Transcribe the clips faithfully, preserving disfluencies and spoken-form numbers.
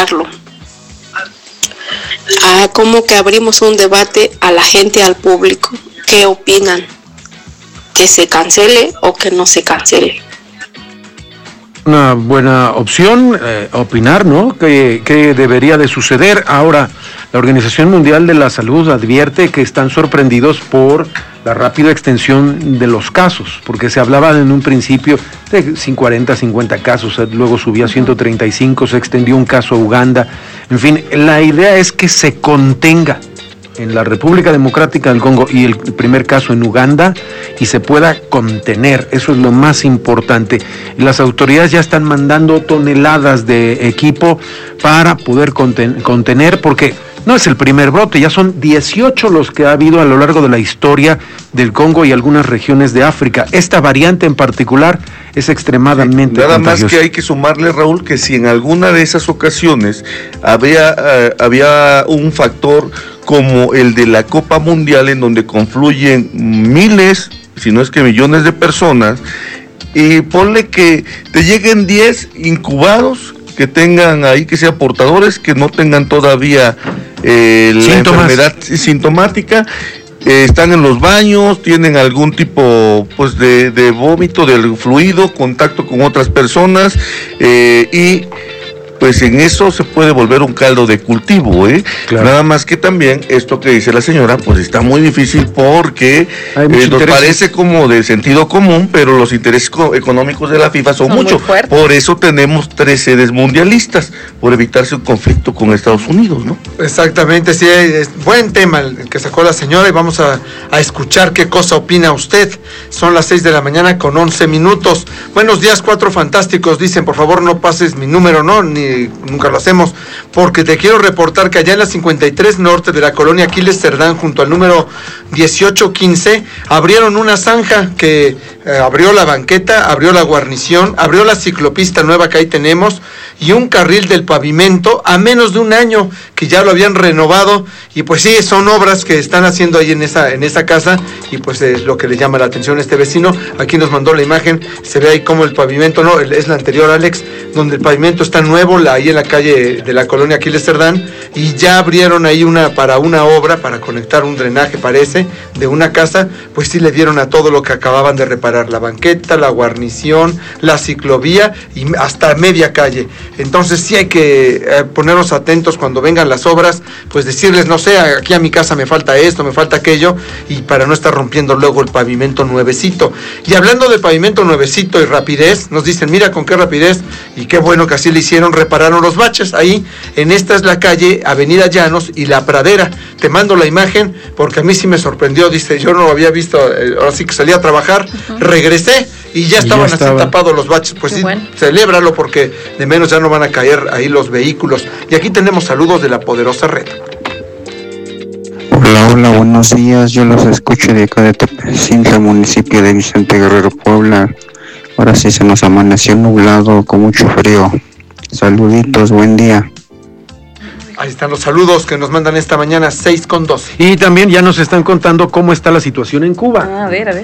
cancelarlo. Ah, como que abrimos un debate a la gente, al público. ¿Qué opinan? ¿Que se cancele o que no se cancele? Una buena opción, eh, opinar, ¿no? ¿Qué, qué debería de suceder? Ahora, la Organización Mundial de la Salud advierte que están sorprendidos por la rápida extensión de los casos, porque se hablaba en un principio de cuarenta, cincuenta casos, luego subía a ciento treinta y cinco, se extendió un caso a Uganda. En fin, la idea es que se contenga en la República Democrática del Congo y el primer caso en Uganda y se pueda contener. Eso es lo más importante. Las autoridades ya están mandando toneladas de equipo para poder conten- contener, porque no es el primer brote, ya son dieciocho los que ha habido a lo largo de la historia del Congo y algunas regiones de África. Esta variante en particular es extremadamente Nada contagiosa. más que hay que sumarle, Raúl, que si en alguna de esas ocasiones había, uh, había un factor como el de la Copa Mundial, en donde confluyen miles, si no es que millones de personas, y ponle que te lleguen diez incubados, que tengan ahí, que sean portadores, que no tengan todavía eh, la Síntomas. enfermedad sintomática, eh, están en los baños, tienen algún tipo pues de, de vómito, del fluido, contacto con otras personas, eh, y pues en eso se puede volver un caldo de cultivo, ¿eh? Claro. Nada más que también esto que dice la señora, pues está muy difícil porque eh, nos parece como de sentido común, pero los intereses económicos de la FIFA son, son mucho. Por eso tenemos tres sedes mundialistas, por evitarse un conflicto con Estados Unidos, ¿no? Exactamente, sí, es buen tema el que sacó la señora y vamos a, a escuchar qué cosa opina usted. Son las seis de la mañana con once minutos. Buenos días, Cuatro Fantásticos. Dicen, por favor, no pases mi número, ¿no? Ni nunca lo hacemos, porque te quiero reportar que allá en la cincuenta y tres norte de la colonia Aquiles Cerdán, junto al número dieciocho quince, abrieron una zanja que eh, abrió la banqueta, abrió la guarnición, abrió la ciclopista nueva que ahí tenemos y un carril del pavimento a menos de un año que ya lo habían renovado, y pues sí, son obras que están haciendo ahí en esa, en esa casa, y pues es lo que le llama la atención a este vecino. Aquí nos mandó la imagen, se ve ahí como el pavimento, no, es la anterior, Alex, donde el pavimento está nuevo, la, ahí en la calle de la colonia Aquiles Cerdán, y ya abrieron ahí una para una obra, para conectar un drenaje, parece, de una casa. Pues sí le dieron a todo lo que acababan de reparar, la banqueta, la guarnición, la ciclovía y hasta media calle. Entonces sí hay que eh, ponernos atentos cuando vengan las obras, pues decirles, no sé, aquí a mi casa me falta esto, me falta aquello, y para no estar rompiendo luego el pavimento nuevecito. Y hablando de pavimento nuevecito y rapidez, nos dicen, mira con qué rapidez, y qué bueno que así le hicieron, repararon los baches ahí. En esta es la calle Avenida Llanos y La Pradera. Te mando la imagen porque a mí sí me sorprendió, dice, yo no lo había visto, eh, ahora sí que salí a trabajar, uh-huh. regresé y ya estaban ya estaba. así tapados los baches. Pues qué sí, bueno. Celébralo porque de menos ya no van a caer ahí los vehículos. Y aquí tenemos saludos de la poderosa red. Hola, hola, buenos días, yo los escucho de acá de Tepecintla, municipio de Vicente Guerrero, Puebla. Ahora sí se nos amaneció nublado con mucho frío. Saluditos, buen día. Ahí están los saludos que nos mandan esta mañana, seis con doce. Y también ya nos están contando cómo está la situación en Cuba. Ah, a ver, a ver.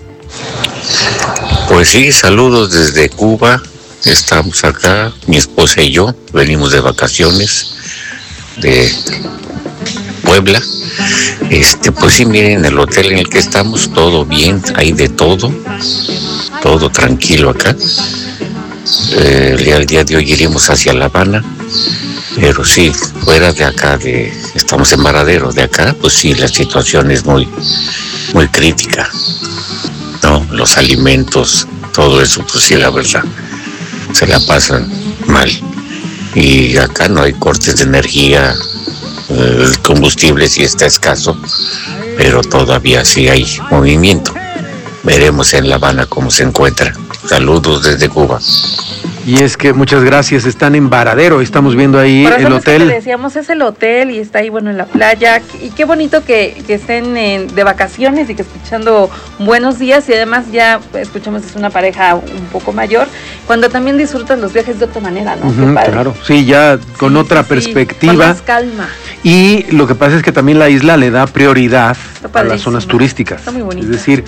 Pues sí, saludos desde Cuba. Estamos acá, mi esposa y yo, venimos de vacaciones de Puebla. Este, pues sí, miren, el hotel en el que estamos, todo bien, hay de todo, todo tranquilo acá. Eh, el día, el día de hoy iremos hacia La Habana, pero sí, fuera de acá, de estamos en Varadero, de acá, pues sí, la situación es muy, muy crítica, ¿no? Los alimentos, todo eso, pues sí, la verdad, se la pasan mal. Y acá no hay cortes de energía, el combustible sí está escaso, pero todavía sí hay movimiento. Veremos en La Habana cómo se encuentra. Saludos desde Cuba. Y es que muchas gracias, están en Varadero, estamos viendo ahí Por el hotel. Que decíamos, es el hotel y está ahí, bueno, en la playa, y qué bonito que, que estén en, de vacaciones y que escuchando buenos días, y además ya escuchamos, es una pareja un poco mayor, cuando también disfrutan los viajes de otra manera, ¿no? Uh-huh, claro, sí, ya con sí, otra sí, perspectiva. Con más calma. Y lo que pasa es que también la isla le da prioridad a las zonas turísticas. Está muy bonito. Es decir,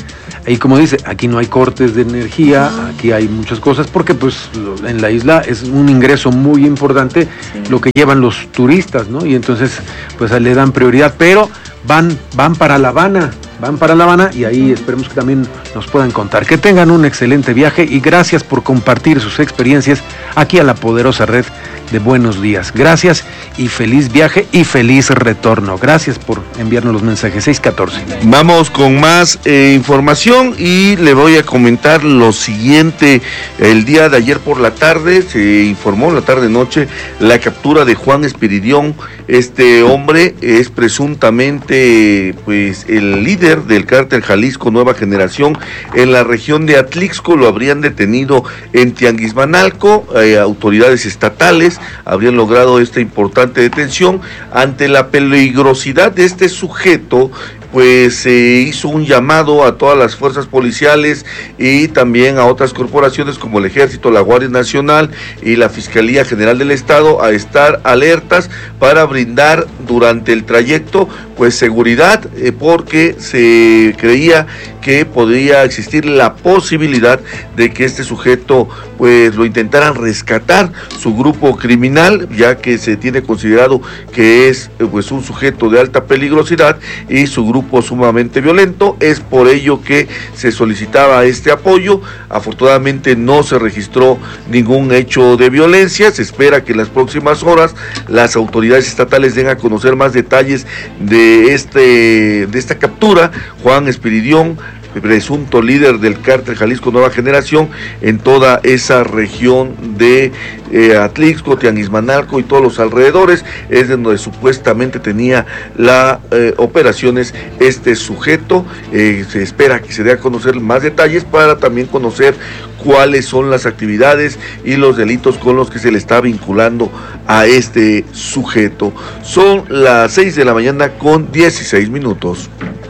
ahí como dice, aquí no hay cortes de energía, aquí hay muchas cosas, porque pues en la isla es un ingreso muy importante, sí, lo que llevan los turistas, ¿no? Y entonces pues le dan prioridad, pero van, van para La Habana, van para La Habana y ahí esperemos que también nos puedan contar. Que tengan un excelente viaje y gracias por compartir sus experiencias aquí a la poderosa red de Buenos Días. Gracias y feliz viaje y feliz retorno. Gracias por enviarnos los mensajes. seis catorce. Vamos con más eh, información y le voy a comentar lo siguiente. El día de ayer por la tarde se informó, la tarde-noche, la captura de Juan Espiridión. Este hombre es presuntamente pues el líder del cártel Jalisco Nueva Generación en la región de Atlixco. Lo habrían detenido en Tianguismanalco. Eh, autoridades estatales habrían logrado esta importante detención. Ante la peligrosidad de este sujeto, pues se eh, hizo un llamado a todas las fuerzas policiales y también a otras corporaciones como el Ejército, la Guardia Nacional y la Fiscalía General del Estado a estar alertas para brindar durante el trayecto pues seguridad, eh, porque se creía que podría existir la posibilidad de que este sujeto pues lo intentaran rescatar su grupo criminal, ya que se tiene considerado que es pues un sujeto de alta peligrosidad y su grupo sumamente violento. Es por ello que se solicitaba este apoyo. Afortunadamente no se registró ningún hecho de violencia. Se espera que en las próximas horas las autoridades estatales den a conocer más detalles de este de esta captura. Juan Espiridión, presunto líder del cártel Jalisco Nueva Generación en toda esa región de eh, Atlixco, Tianguismanalco y todos los alrededores, es de donde supuestamente tenía las eh, operaciones este sujeto. Eh, se espera que se dé a conocer más detalles para también conocer cuáles son las actividades y los delitos con los que se le está vinculando a este sujeto. Son las seis de la mañana con dieciséis minutos.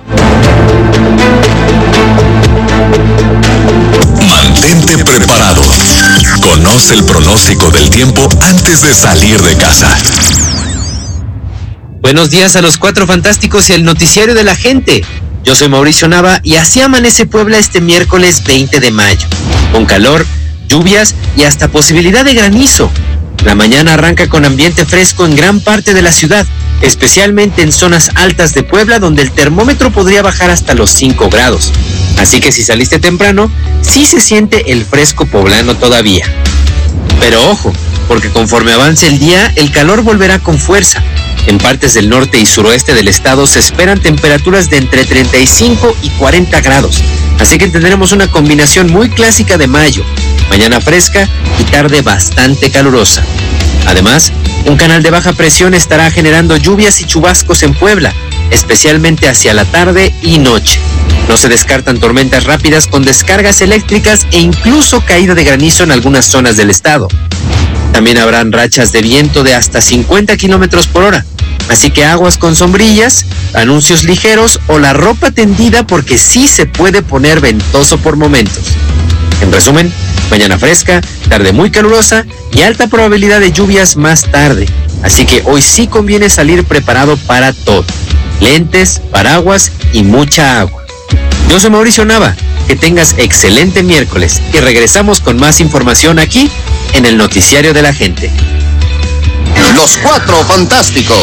Mantente preparado. Conoce el pronóstico del tiempo antes de salir de casa. Buenos días a los cuatro fantásticos y el noticiario de la gente. Yo soy Mauricio Nava y así amanece Puebla este miércoles veinte de mayo, con calor, lluvias y hasta posibilidad de granizo. La mañana arranca con ambiente fresco en gran parte de la ciudad, especialmente en zonas altas de Puebla donde el termómetro podría bajar hasta los cinco grados. Así que si saliste temprano, sí se siente el fresco poblano todavía. Pero ojo, porque conforme avance el día, el calor volverá con fuerza. En partes del norte y suroeste del estado se esperan temperaturas de entre treinta y cinco y cuarenta grados. Así que tendremos una combinación muy clásica de mayo, mañana fresca y tarde bastante calurosa. Además, un canal de baja presión estará generando lluvias y chubascos en Puebla, especialmente hacia la tarde y noche. No se descartan tormentas rápidas con descargas eléctricas e incluso caída de granizo en algunas zonas del estado. También habrán rachas de viento de hasta cincuenta kilómetros por hora. Así que aguas con sombrillas, anuncios ligeros o la ropa tendida porque sí se puede poner ventoso por momentos. En resumen, mañana fresca, tarde muy calurosa y alta probabilidad de lluvias más tarde. Así que hoy sí conviene salir preparado para todo. Lentes, paraguas y mucha agua. Yo soy Mauricio Nava. Que tengas excelente miércoles y regresamos con más información aquí en el noticiario de la gente. Los Cuatro Fantásticos.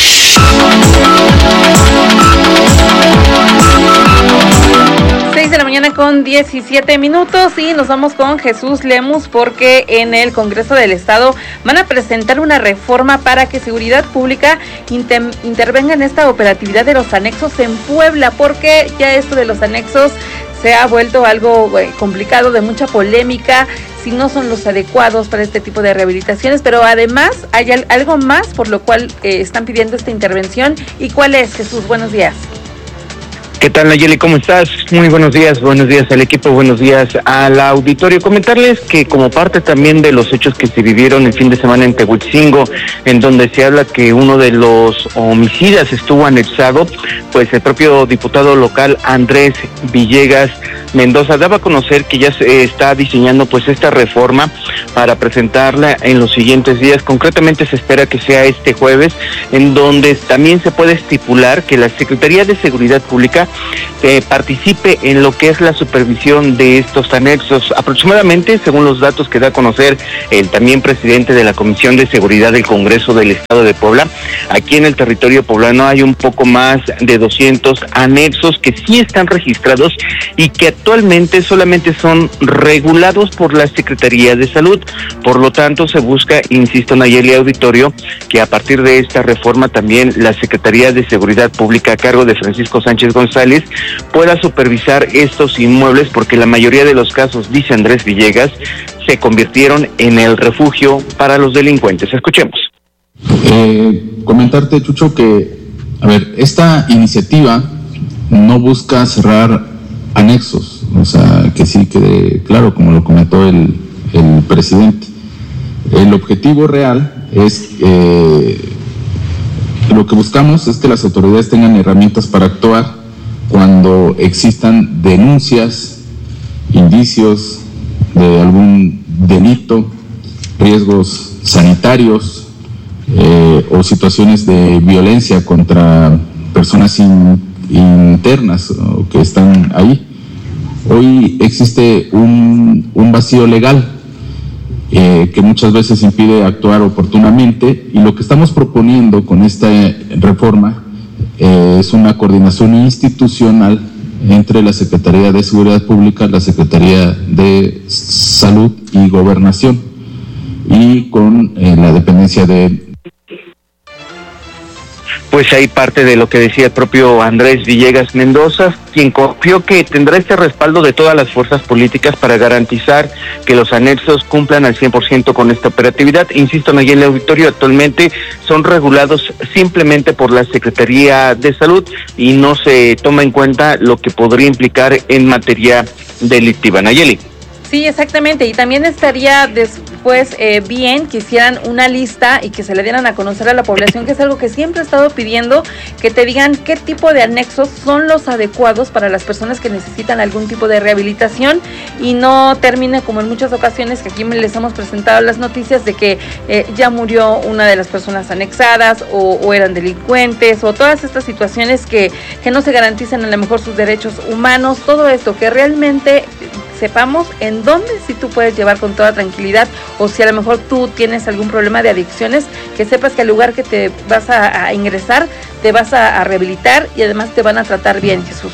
seis de la mañana con diecisiete minutos y nos vamos con Jesús Lemus porque en el Congreso del Estado van a presentar una reforma para que Seguridad Pública inter- intervenga en esta operatividad de los anexos en Puebla, porque ya esto de los anexos se ha vuelto algo eh, complicado, de mucha polémica, si no son los adecuados para este tipo de rehabilitaciones, pero además hay al- algo más por lo cual eh, están pidiendo esta intervención. ¿Y cuál es, Jesús? Buenos días. ¿Qué tal, Nayeli? ¿Cómo estás? Muy buenos días, buenos días al equipo, buenos días al auditorio. Comentarles que como parte también de los hechos que se vivieron el fin de semana en Tehuitzingo, en donde se habla que uno de los homicidas estuvo anexado, pues el propio diputado local Andrés Villegas Mendoza daba a conocer que ya se está diseñando pues esta reforma para presentarla en los siguientes días. Concretamente se espera que sea este jueves, en donde también se puede estipular que la Secretaría de Seguridad Pública Pública eh, participe en lo que es la supervisión de estos anexos. Aproximadamente, según los datos que da a conocer el también presidente de la Comisión de Seguridad del Congreso del Estado de Puebla, aquí en el territorio poblano hay un poco más de doscientos anexos que sí están registrados y que actualmente solamente son regulados por la Secretaría de Salud. Por lo tanto, se busca, insisto, Nayeli Auditorio, que a partir de esta reforma también la Secretaría de Seguridad Pública a cargo de Francisco Sánchez González pueda supervisar estos inmuebles, porque la mayoría de los casos, dice Andrés Villegas, se convirtieron en el refugio para los delincuentes. Escuchemos. Eh, comentarte, Chucho, que, a ver, esta iniciativa no busca cerrar anexos, o sea, que sí quede claro, como lo comentó el, el presidente. El objetivo real es, eh, lo que buscamos es que las autoridades tengan herramientas para actuar cuando existan denuncias, indicios de algún delito, riesgos sanitarios eh, o situaciones de violencia contra personas in, internas o que están ahí. Hoy existe un, un vacío legal eh, que muchas veces impide actuar oportunamente, y lo que estamos proponiendo con esta reforma eh, es una coordinación institucional entre la Secretaría de Seguridad Pública, la Secretaría de Salud y Gobernación, y con eh, la dependencia de... Pues hay parte de lo que decía el propio Andrés Villegas Mendoza, quien confió que tendrá este respaldo de todas las fuerzas políticas para garantizar que los anexos cumplan al cien por ciento con esta operatividad. Insisto, en el auditorio actualmente son regulados simplemente por la Secretaría de Salud y no se toma en cuenta lo que podría implicar en materia delictiva. Nayeli. Sí, exactamente, y también estaría después eh, bien que hicieran una lista y que se le dieran a conocer a la población, que es algo que siempre he estado pidiendo, que te digan qué tipo de anexos son los adecuados para las personas que necesitan algún tipo de rehabilitación, y no termine como en muchas ocasiones que aquí les hemos presentado las noticias de que eh, ya murió una de las personas anexadas o, o eran delincuentes, o todas estas situaciones que, que no se garantizan a lo mejor sus derechos humanos. Todo esto, que realmente sepamos en dónde sí tú puedes llevar con toda tranquilidad, o si a lo mejor tú tienes algún problema de adicciones, que sepas que al lugar que te vas a, a ingresar, te vas a, a rehabilitar y además te van a tratar bien, Jesús.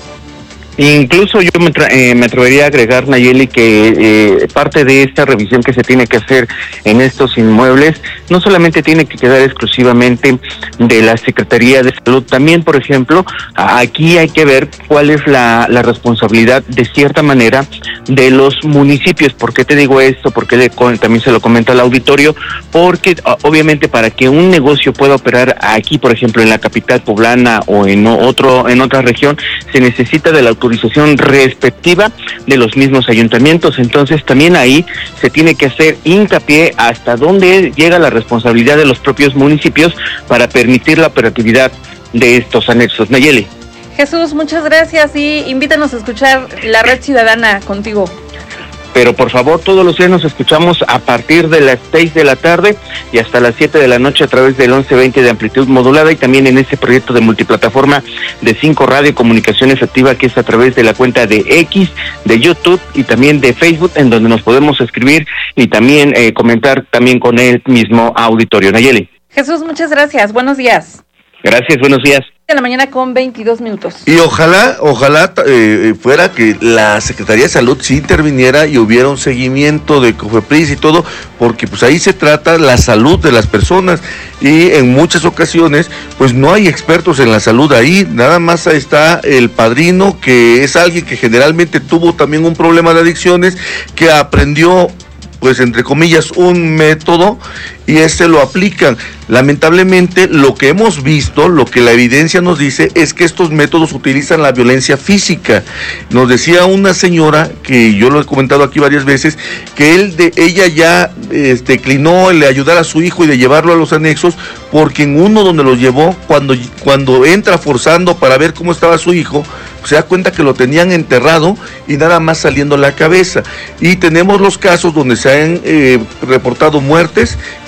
Incluso yo me, tra- eh, me atrevería a agregar, Nayeli, que eh, parte de esta revisión que se tiene que hacer en estos inmuebles no solamente tiene que quedar exclusivamente de la Secretaría de Salud, también, por ejemplo, aquí hay que ver cuál es la, la responsabilidad, de cierta manera, de los municipios. ¿Por qué te digo esto? Porque le, también se lo comenta al auditorio, porque obviamente para que un negocio pueda operar aquí, por ejemplo, en la capital poblana o en otro en otra región, se necesita de la autorización respectiva de los mismos ayuntamientos. Entonces también ahí se tiene que hacer hincapié hasta dónde llega la responsabilidad de los propios municipios para permitir la operatividad de estos anexos. Nayeli. Jesús, muchas gracias, y invítanos a escuchar La Red Ciudadana contigo. Pero por favor, todos los días nos escuchamos a partir de las seis de la tarde y hasta las siete de la noche a través del once veinte de amplitud modulada, y también en ese proyecto de multiplataforma de cinco Radio Comunicaciones Activa, que es a través de la cuenta de X, de YouTube y también de Facebook, en donde nos podemos escribir y también eh, comentar también con el mismo auditorio. Nayeli. Jesús, muchas gracias. Buenos días. Gracias, buenos días. De la mañana con veintidós minutos. Y ojalá, ojalá eh, fuera que la Secretaría de Salud sí interviniera y hubiera un seguimiento de COFEPRIS y todo, porque pues ahí se trata la salud de las personas, y en muchas ocasiones pues no hay expertos en la salud ahí, nada más está el padrino, que es alguien que generalmente tuvo también un problema de adicciones, que aprendió, pues entre comillas, un método, y ese lo aplican. Lamentablemente, lo que hemos visto, lo que la evidencia nos dice, es que estos métodos utilizan la violencia física. Nos decía una señora, que yo lo he comentado aquí varias veces, que él de, ella ya este, declinó el de ayudar a su hijo y de llevarlo a los anexos, porque en uno donde los llevó, cuando, cuando entra forzando para ver cómo estaba su hijo, se da cuenta que lo tenían enterrado y nada más saliendo la cabeza. Y tenemos los casos donde se han eh, reportado muertes,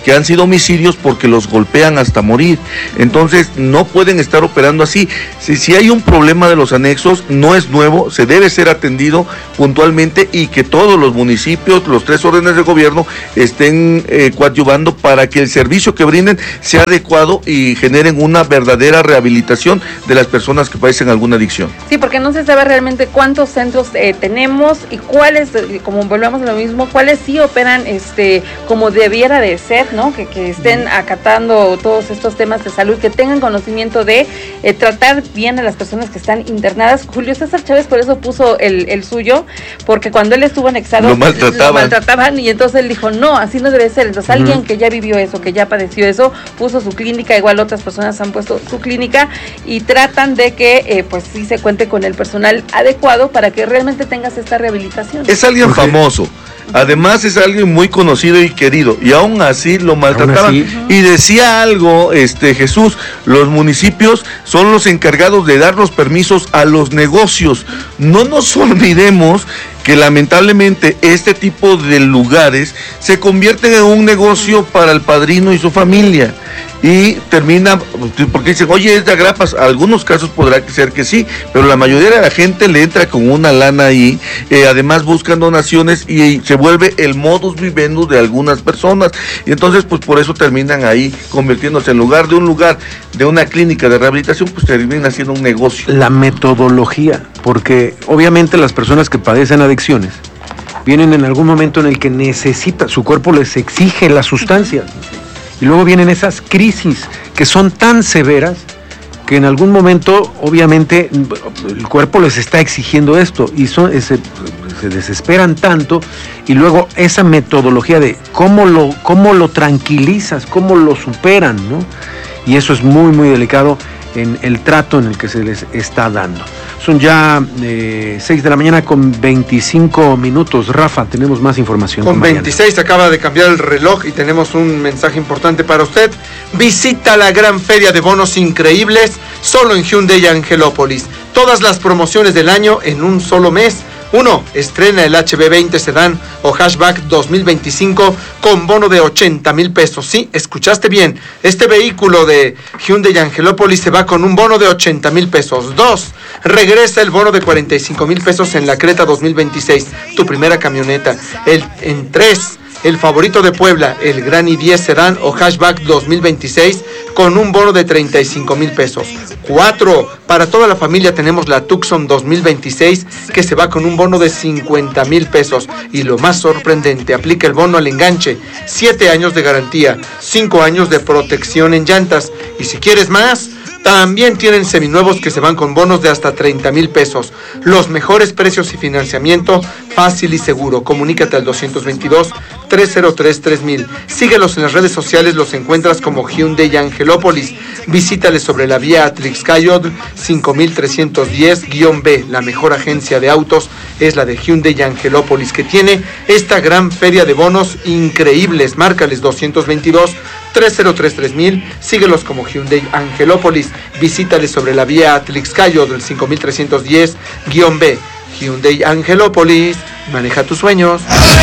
que han sido homicidios porque los golpean hasta morir. Entonces no pueden estar operando así. Si, si hay un problema de los anexos, no es nuevo, se debe ser atendido puntualmente y que todos los municipios, los tres órdenes de gobierno estén eh, coadyuvando para que el servicio que brinden sea adecuado y generen una verdadera rehabilitación de las personas que padecen alguna adicción. Sí, porque no se sabe realmente cuántos centros eh, tenemos y cuáles, como volvemos a lo mismo, cuáles sí operan este como debiera de ser, ¿no? Que, que estén acatando todos estos temas de salud, que tengan conocimiento de eh, tratar bien a las personas que están internadas. Julio César Chávez por eso puso el, el suyo, porque cuando él estuvo anexado lo maltrataban. lo maltrataban y entonces él dijo, no, así no debe ser. Entonces uh-huh. alguien que ya vivió eso, que ya padeció eso, puso su clínica, igual otras personas han puesto su clínica y tratan de que eh, pues sí se cuente con el personal adecuado para que realmente tengas esta rehabilitación. Es alguien okay. famoso. Además es alguien muy conocido y querido y aún así lo maltrataban así. Y decía algo este Jesús, los municipios son los encargados de dar los permisos a los negocios. No nos olvidemos que lamentablemente este tipo de lugares se convierten en un negocio para el padrino y su familia y termina, porque dicen, oye, es de agrapas, algunos casos podrá ser que sí, pero la mayoría de la gente le entra con una lana ahí, eh, además buscan donaciones y, y se vuelve el modus vivendi de algunas personas, y entonces pues por eso terminan ahí convirtiéndose en lugar de un lugar, de una clínica de rehabilitación, pues termina siendo un negocio. La metodología, porque obviamente las personas que padecen adicciones vienen en algún momento en el que necesita, su cuerpo les exige las sustancias. Y luego vienen esas crisis que son tan severas que en algún momento, obviamente, el cuerpo les está exigiendo esto y son, se, se desesperan tanto y luego esa metodología de cómo lo, cómo lo tranquilizas, cómo lo superan, ¿no? Y eso es muy, muy delicado en el trato en el que se les está dando. Son ya eh, seis de la mañana con veinticinco minutos. Rafa, tenemos más información. Con veintiséis acaba de cambiar el reloj y tenemos un mensaje importante para usted. Visita la gran feria de bonos increíbles solo en Hyundai Angelópolis. Todas las promociones del año en un solo mes. Uno, estrena el H B veinte Sedán o Hatchback dos mil veinticinco con bono de ochenta mil pesos. Sí, escuchaste bien. Este vehículo de Hyundai Angelópolis se va con un bono de ochenta mil pesos. Dos, regresa el bono de cuarenta y cinco mil pesos en la Creta dos mil veintiséis, tu primera camioneta. El, en tres, el favorito de Puebla, el Gran i diez Sedán o Hatchback dos mil veintiséis con un bono de treinta y cinco mil pesos. Cuatro, para toda la familia tenemos la Tucson dos mil veintiséis que se va con un bono de cincuenta mil pesos. Y lo más sorprendente, aplica el bono al enganche, siete años de garantía, cinco años de protección en llantas. Y si quieres más, también tienen seminuevos que se van con bonos de hasta treinta mil pesos. Los mejores precios y financiamiento fácil y seguro. Comunícate al doscientos veintidós, trescientos tres, tres mil. Síguelos en las redes sociales, los encuentras como Hyundai Angelópolis. Visítales sobre la vía Atlixcayotl cinco mil trescientos diez B. La mejor agencia de autos es la de Hyundai Angelópolis, que tiene esta gran feria de bonos increíbles. Márcales doscientos veintidós, trescientos tres, tres mil. Síguelos como Hyundai Angelópolis. Visítales sobre la vía Atlixcayotl cinco mil trescientos diez B. Hyundai Angelópolis, maneja tus sueños.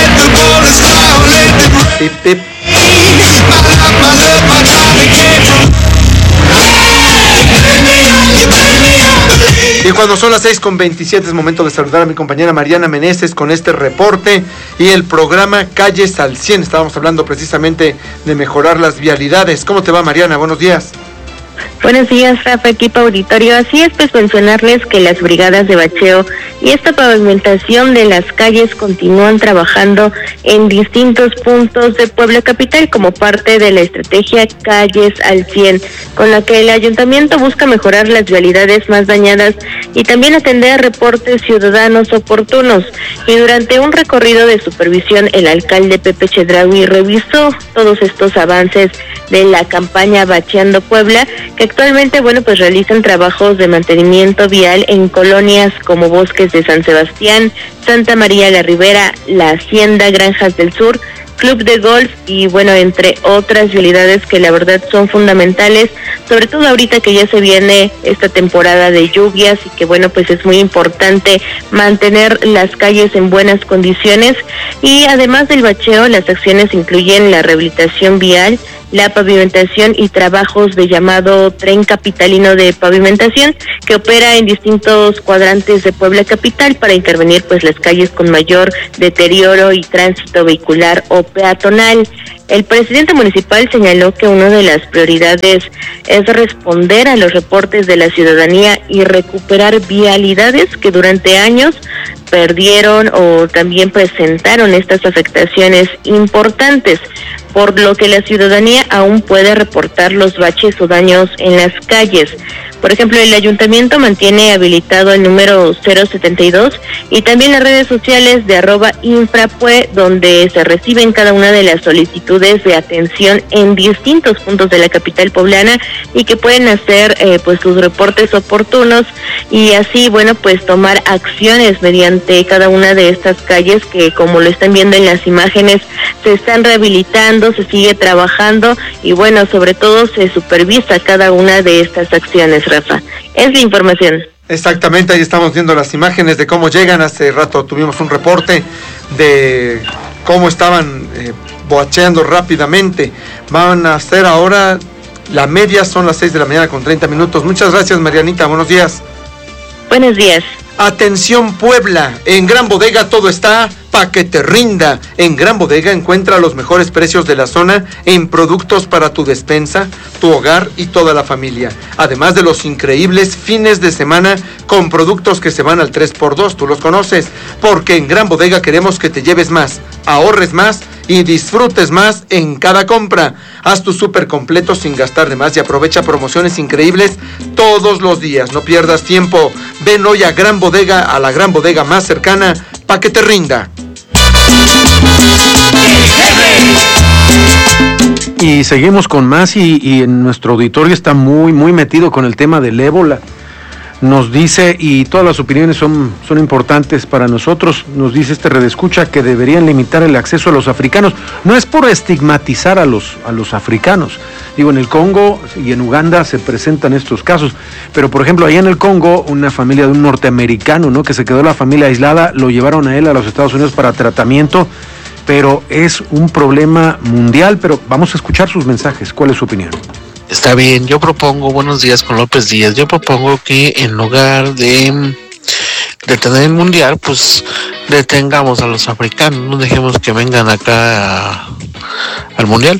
Tip, tip. Y cuando son las seis con veintisiete es momento de saludar a mi compañera Mariana Meneses con este reporte y el programa Calles al cien. Estábamos hablando precisamente de mejorar las vialidades. ¿Cómo te va, Mariana? Buenos días. Buenos días, Rafa, equipo auditorio. Así es, pues mencionarles que las brigadas de bacheo y esta pavimentación de las calles continúan trabajando en distintos puntos de Puebla Capital como parte de la estrategia Calles al cien, con la que el ayuntamiento busca mejorar las vialidades más dañadas y también atender reportes ciudadanos oportunos. Y durante un recorrido de supervisión, el alcalde Pepe Chedraui revisó todos estos avances de la campaña Bacheando Puebla, que actualmente, bueno, pues realizan trabajos de mantenimiento vial en colonias como Bosques de San Sebastián, Santa María la Ribera, La Hacienda, Granjas del Sur, club de golf y bueno, entre otras vialidades que la verdad son fundamentales, sobre todo ahorita que ya se viene esta temporada de lluvias y que bueno, pues es muy importante mantener las calles en buenas condiciones. Y además del bacheo, las acciones incluyen la rehabilitación vial, la pavimentación y trabajos de llamado Tren Capitalino de Pavimentación, que opera en distintos cuadrantes de Puebla Capital para intervenir pues las calles con mayor deterioro y tránsito vehicular o peatonal. El presidente municipal señaló que una de las prioridades es responder a los reportes de la ciudadanía y recuperar vialidades que durante años perdieron o también presentaron estas afectaciones importantes, por lo que la ciudadanía aún puede reportar los baches o daños en las calles. Por ejemplo, el ayuntamiento mantiene habilitado el número cero setenta y dos y también las redes sociales de arroba infrapue, donde se reciben cada una de las solicitudes de atención en distintos puntos de la capital poblana y que pueden hacer eh, pues sus reportes oportunos y así, bueno, pues tomar acciones mediante cada una de estas calles que, como lo están viendo en las imágenes, se están rehabilitando, se sigue trabajando y bueno, sobre todo se supervisa cada una de estas acciones. Rafa, es la información. Exactamente, ahí estamos viendo las imágenes de cómo llegan. Hace rato tuvimos un reporte de cómo estaban eh, boacheando rápidamente. Van a hacer ahora la media, son las seis de la mañana con treinta minutos. Muchas gracias, Marianita, buenos días. Buenos días. Atención Puebla, en Gran Bodega todo está pa' que te rinda. En Gran Bodega encuentra los mejores precios de la zona en productos para tu despensa, tu hogar y toda la familia. Además de los increíbles fines de semana con productos que se van al tres por dos, tú los conoces, porque en Gran Bodega queremos que te lleves más, ahorres más y disfrutes más en cada compra. Haz tu súper completo sin gastar de más y aprovecha promociones increíbles todos los días. No pierdas tiempo. Ven hoy a Gran Bodega, a la Gran Bodega más cercana, pa' que te rinda. Y seguimos con más y, y en nuestro auditorio está muy, muy metido con el tema del ébola. Nos dice, y todas las opiniones son, son importantes para nosotros, nos dice este redescucha que deberían limitar el acceso a los africanos. No es por estigmatizar a los, a los africanos. Digo, en el Congo y en Uganda se presentan estos casos, pero por ejemplo, allá en el Congo, una familia de un norteamericano, ¿no?, que se quedó la familia aislada, lo llevaron a él a los Estados Unidos para tratamiento, pero es un problema mundial. Pero vamos a escuchar sus mensajes. ¿Cuál es su opinión? Está bien, yo propongo, buenos días con López Díaz, yo propongo que en lugar de detener el mundial, pues detengamos a los africanos, no dejemos que vengan acá a, al mundial.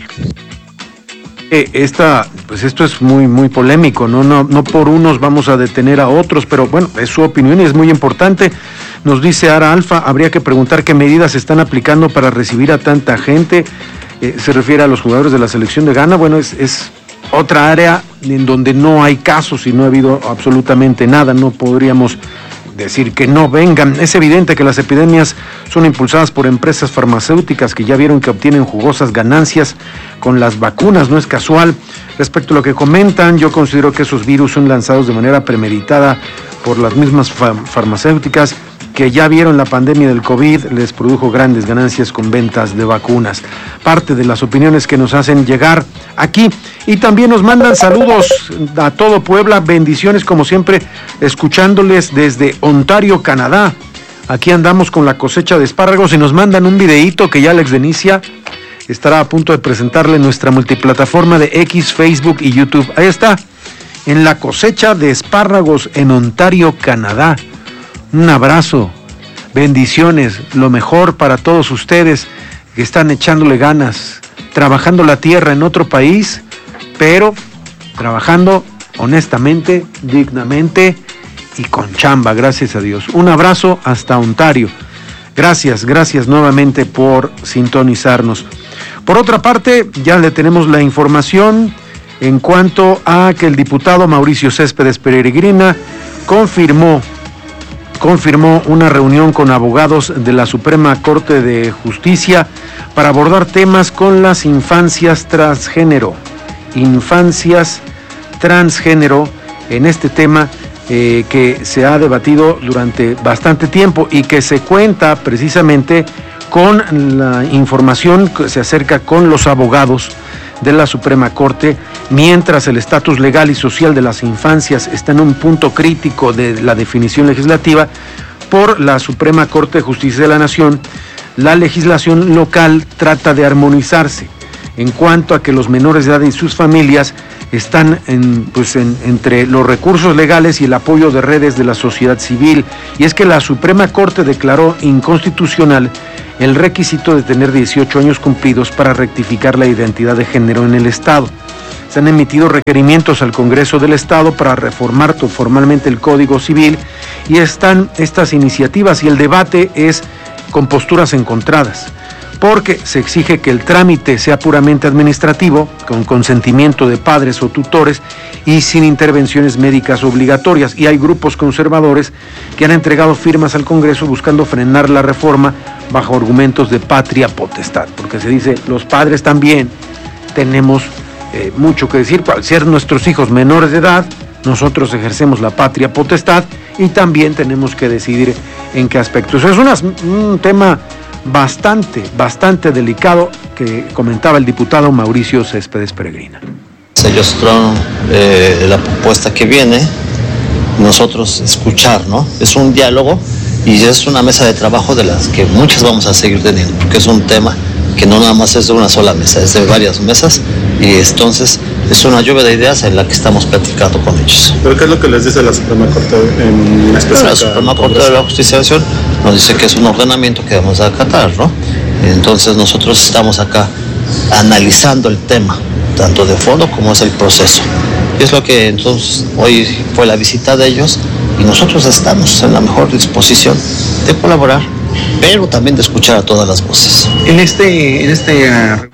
Eh, esta, pues esto es muy, muy polémico, ¿no? No, no por unos vamos a detener a otros, pero bueno, es su opinión y es muy importante. Nos dice Ara Alfa, habría que preguntar qué medidas se están aplicando para recibir a tanta gente. Eh, se refiere a los jugadores de la selección de Ghana. Bueno, es... es otra área en donde no hay casos y no ha habido absolutamente nada. No podríamos decir que no vengan. Es evidente que las epidemias son impulsadas por empresas farmacéuticas que ya vieron que obtienen jugosas ganancias con las vacunas. No es casual. Respecto a lo que comentan, yo considero que esos virus son lanzados de manera premeditada por las mismas fam- farmacéuticas que ya vieron la pandemia del COVID, les produjo grandes ganancias con ventas de vacunas. Parte de las opiniones que nos hacen llegar aquí. Y también nos mandan saludos a todo Puebla, bendiciones como siempre, escuchándoles desde Ontario, Canadá. Aquí andamos con la cosecha de espárragos y nos mandan un videíto que ya Alex Denicia estará a punto de presentarle en nuestra multiplataforma de X, Facebook y YouTube. Ahí está, en la cosecha de espárragos en Ontario, Canadá. Un abrazo, bendiciones, lo mejor para todos ustedes que están echándole ganas, trabajando la tierra en otro país, pero trabajando honestamente, dignamente y con chamba, gracias a Dios. Un abrazo hasta Ontario. Gracias, gracias nuevamente por sintonizarnos. Por otra parte, ya le tenemos la información en cuanto a que el diputado Mauricio Céspedes Peregrina confirmó confirmó una reunión con abogados de la Suprema Corte de Justicia para abordar temas con las infancias transgénero. Infancias transgénero en este tema eh, que se ha debatido durante bastante tiempo y que se cuenta precisamente con la información que se acerca con los abogados de la Suprema Corte, mientras el estatus legal y social de las infancias está en un punto crítico de la definición legislativa por la Suprema Corte de Justicia de la Nación. La legislación local trata de armonizarse en cuanto a que los menores de edad y sus familias están en, pues en, entre los recursos legales y el apoyo de redes de la sociedad civil. Y es que la Suprema Corte declaró inconstitucional el requisito de tener dieciocho años cumplidos para rectificar la identidad de género en el Estado. Se han emitido requerimientos al Congreso del Estado para reformar formalmente el Código Civil, y están estas iniciativas y el debate es con posturas encontradas, porque se exige que el trámite sea puramente administrativo, con consentimiento de padres o tutores y sin intervenciones médicas obligatorias. Y hay grupos conservadores que han entregado firmas al Congreso buscando frenar la reforma bajo argumentos de patria potestad, porque se dice, los padres también tenemos eh, mucho que decir. Al ser nuestros hijos menores de edad, nosotros ejercemos la patria potestad y también tenemos que decidir en qué aspectos. Es una, un tema bastante, bastante delicado que comentaba el diputado Mauricio Céspedes Peregrina. Ellos traen eh, la propuesta que viene, nosotros escuchar, ¿no? Es un diálogo y es una mesa de trabajo de las que muchas vamos a seguir teniendo, porque es un tema que no nada más es de una sola mesa, es de varias mesas, y entonces es una lluvia de ideas en la que estamos platicando con ellos. ¿Pero qué es lo que les dice la Suprema Corte en específico? La Suprema Corte de la Justicia de la Nación nos dice que es un ordenamiento que debemos acatar, ¿no? Entonces nosotros estamos acá analizando el tema, tanto de fondo como es el proceso. Y es lo que entonces hoy fue la visita de ellos, y nosotros estamos en la mejor disposición de colaborar, pero también de escuchar a todas las voces. En este, en este uh,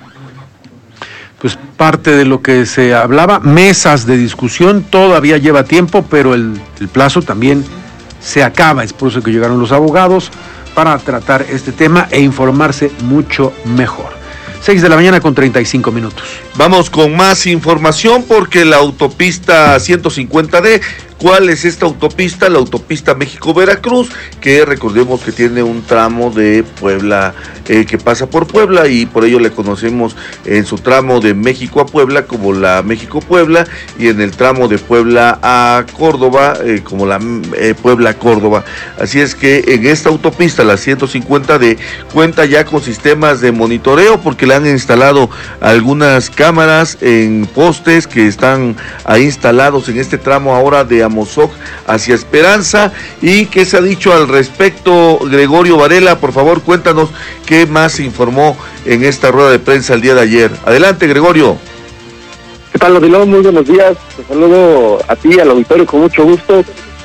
pues parte de lo que se hablaba, mesas de discusión, todavía lleva tiempo, pero el, el plazo también se acaba. Es por eso que llegaron los abogados para tratar este tema e informarse mucho mejor. seis de la mañana con treinta y cinco minutos. Vamos con más información, porque la autopista ciento cincuenta D, ¿cuál es esta autopista? La autopista México-Veracruz, que recordemos que tiene un tramo de Puebla, eh, que pasa por Puebla, y por ello le conocemos en su tramo de México a Puebla como la México-Puebla, y en el tramo de Puebla a Córdoba eh, como la eh, Puebla-Córdoba. Así es que en esta autopista, la ciento cincuenta D, cuenta ya con sistemas de monitoreo, porque le han instalado algunas cámaras en postes que están ahí instalados en este tramo ahora de Amozoc hacia Esperanza. ¿Y qué se ha dicho al respecto, Gregorio Varela? Por favor, cuéntanos qué más se informó en esta rueda de prensa el día de ayer. Adelante, Gregorio. ¿Qué tal, Odilón? Muy buenos días. Te saludo a ti, al auditorio, con mucho gusto.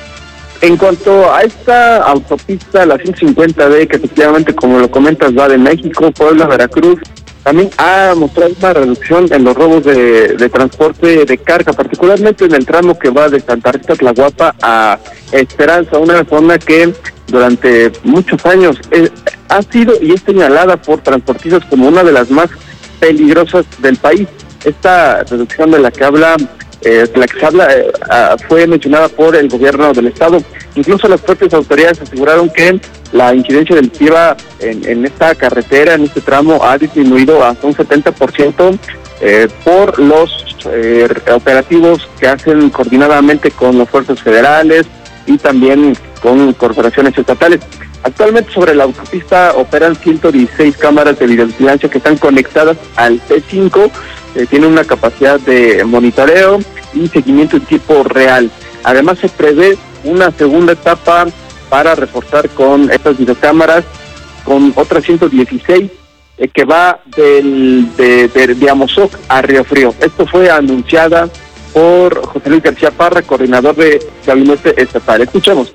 En cuanto a esta autopista, la ciento cincuenta D, que efectivamente, como lo comentas, va de México, Puebla, Veracruz, también ha mostrado una reducción en los robos de, de transporte de carga, particularmente en el tramo que va de Santa Rita Tlahuapa a Esperanza, una zona que durante muchos años eh, ha sido y es señalada por transportistas como una de las más peligrosas del país. Esta reducción de la que habla Eh, la que se habla eh, uh, fue mencionada por el gobierno del estado. Incluso las propias autoridades aseguraron que la incidencia delictiva en, en esta carretera, en este tramo, ha disminuido hasta un setenta por ciento eh, por los eh, operativos que hacen coordinadamente con las fuerzas federales y también con corporaciones estatales. Actualmente sobre la autopista operan ciento dieciséis cámaras de videovigilancia que están conectadas al T cinco, eh, tiene una capacidad de monitoreo y seguimiento en tiempo real. Además se prevé una segunda etapa para reforzar con estas videocámaras con otras ciento dieciséis eh, que va del, de, de, de Amozoc a Río Frío. Esto fue anunciada por José Luis García Parra, coordinador de Gabinete Estatal. Escuchemos.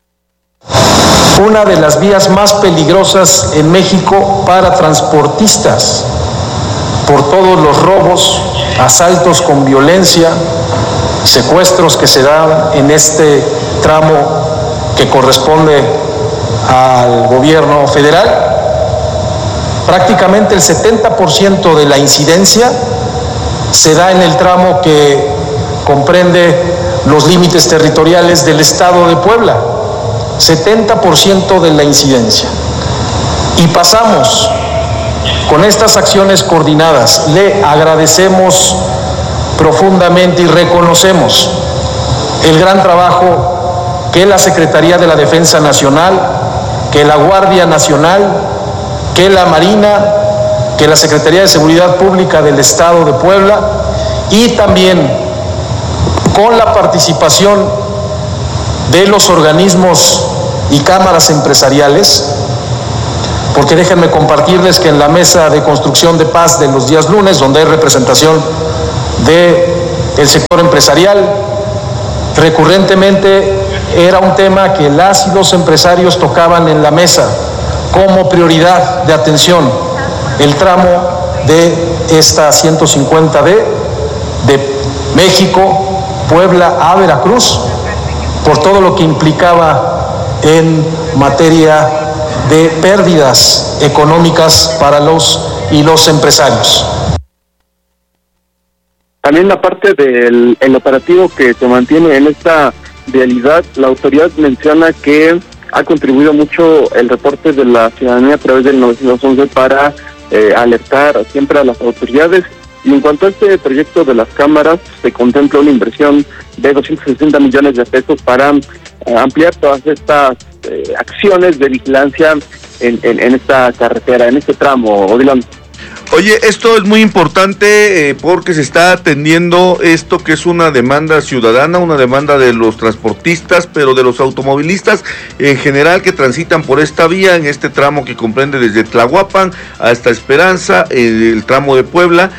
Una de las vías más peligrosas en México para transportistas, por todos los robos, asaltos con violencia, secuestros que se dan en este tramo que corresponde al gobierno federal. Prácticamente el setenta por ciento de la incidencia se da en el tramo que comprende los límites territoriales del estado de Puebla. setenta por ciento de la incidencia. y pasamos con estas acciones coordinadas. Le agradecemos profundamente y reconocemos el gran trabajo que la Secretaría de la Defensa Nacional, que la Guardia Nacional, que la Marina, que la Secretaría de Seguridad Pública del Estado de Puebla y también con la participación de los organismos y cámaras empresariales, porque déjenme compartirles que en la mesa de construcción de paz de los días lunes, donde hay representación del sector empresarial, recurrentemente era un tema que las y los empresarios tocaban en la mesa como prioridad de atención, el tramo de esta ciento cincuenta D de México, Puebla a Veracruz, por todo lo que implicaba en materia de pérdidas económicas para los y los empresarios. También la parte del el operativo que se mantiene en esta vialidad, la autoridad menciona que ha contribuido mucho el reporte de la ciudadanía a través del nueve once para eh, alertar siempre a las autoridades. Y en cuanto a este proyecto de las cámaras, se contempla una inversión de doscientos sesenta millones de pesos para eh, ampliar todas estas eh, acciones de vigilancia en, en, en esta carretera, en este tramo, Odilon. Oye, esto es muy importante eh, porque se está atendiendo esto que es una demanda ciudadana, una demanda de los transportistas, pero de los automovilistas en general que transitan por esta vía, en este tramo que comprende desde Tlahuapan hasta Esperanza, eh, el tramo de Puebla,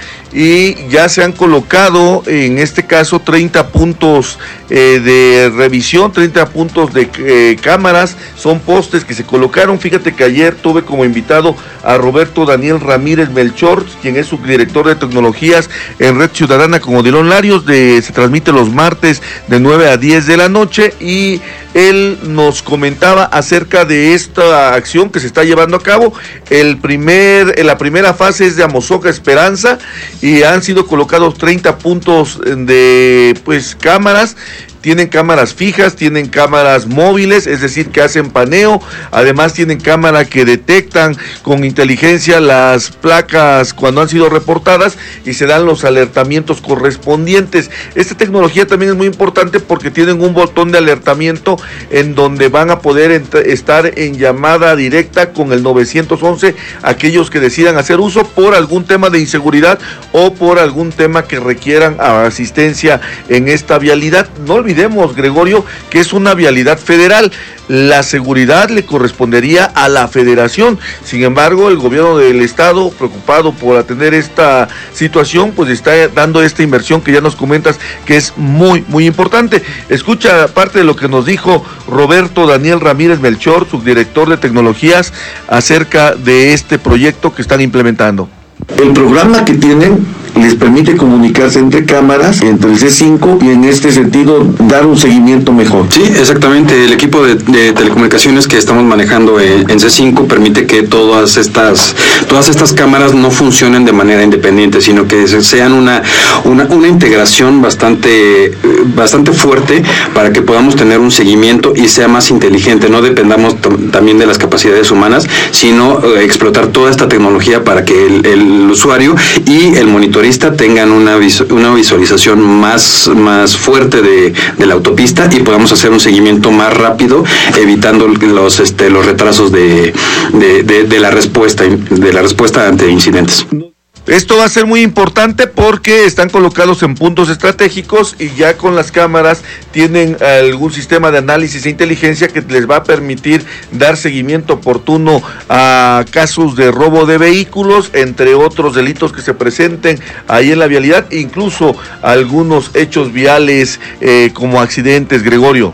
y ya se han colocado en este caso treinta puntos eh, de revisión, treinta puntos de eh, cámaras, son postes que se colocaron. Fíjate que ayer tuve como invitado a Roberto Daniel Ramírez Melchor, quien es subdirector de tecnologías en Red Ciudadana con Odilon Larios, de, se transmite los martes de nueve a diez de la noche, y él nos comentaba acerca de esta acción que se está llevando a cabo. El primer, la primera fase es de Amozoca Esperanza y han sido colocados treinta puntos de pues cámaras. Tienen cámaras fijas, tienen cámaras móviles, es decir, que hacen paneo. Además tienen cámara que detectan con inteligencia las placas cuando han sido reportadas y se dan los alertamientos correspondientes. Esta tecnología también es muy importante porque tienen un botón de alertamiento en donde van a poder ent- estar en llamada directa con el nueve once aquellos que decidan hacer uso por algún tema de inseguridad o por algún tema que requieran asistencia en esta vialidad. No olvidemos, Gregorio, que es una vialidad federal. La seguridad le correspondería a la federación. Sin embargo, el gobierno del estado, preocupado por atender esta situación, pues está dando esta inversión que ya nos comentas que es muy, muy importante. Escucha parte de lo que nos dijo Roberto Daniel Ramírez Melchor, subdirector de tecnologías, acerca de este proyecto que están implementando. El programa que tienen les permite comunicarse entre cámaras, entre el C cinco, y en este sentido dar un seguimiento mejor. Sí, exactamente. El equipo de, de telecomunicaciones que estamos manejando en, en C cinco permite que todas estas todas estas cámaras no funcionen de manera independiente, sino que sean una una, una integración bastante bastante fuerte para que podamos tener un seguimiento y sea más inteligente. No dependamos t- también de las capacidades humanas, sino eh, explotar toda esta tecnología para que el, el usuario y el monitorista tengan una, visu- una visualización más, más fuerte de, de la autopista y podamos hacer un seguimiento más rápido, evitando los, este, los retrasos de, de, de, de la respuesta, de la respuesta ante incidentes. Esto va a ser muy importante porque están colocados en puntos estratégicos y ya con las cámaras tienen algún sistema de análisis e inteligencia que les va a permitir dar seguimiento oportuno a casos de robo de vehículos, entre otros delitos que se presenten ahí en la vialidad, incluso algunos hechos viales eh, como accidentes, Gregorio.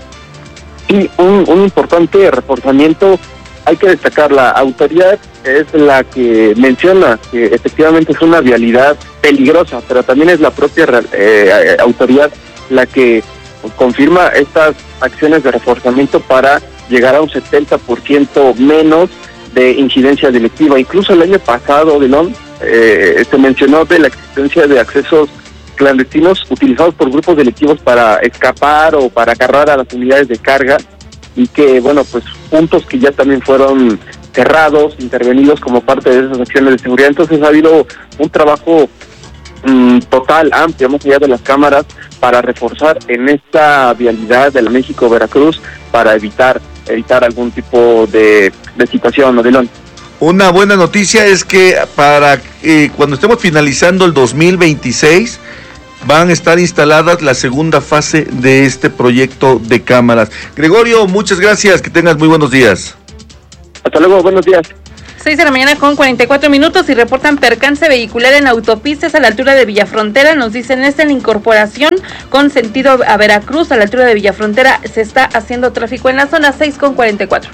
Sí, un, un importante reforzamiento. Hay que destacar, la autoridad es la que menciona que efectivamente es una vialidad peligrosa, pero también es la propia eh, autoridad la que confirma estas acciones de reforzamiento para llegar a un setenta por ciento menos de incidencia delictiva. Incluso el año pasado, Delón, eh, se mencionó de la existencia de accesos clandestinos utilizados por grupos delictivos para escapar o para agarrar a las unidades de carga, y que, bueno, pues puntos que ya también fueron cerrados, intervenidos como parte de esas acciones de seguridad. Entonces ha habido un trabajo mmm, total, amplio, más allá de las cámaras, para reforzar en esta vialidad de la México-Veracruz para evitar evitar algún tipo de, de situación, Odilon. Una buena noticia es que para eh, cuando estemos finalizando el dos mil veintiséis van a estar instaladas la segunda fase de este proyecto de cámaras. Gregorio, muchas gracias, que tengas muy buenos días. Hasta luego, buenos días. seis de la mañana con cuarenta y cuatro minutos y reportan percance vehicular en autopistas a la altura de Villafrontera. Nos dicen esta en la incorporación con sentido a Veracruz, a la altura de Villafrontera se está haciendo tráfico en la zona. Seis con cuarenta y cuatro.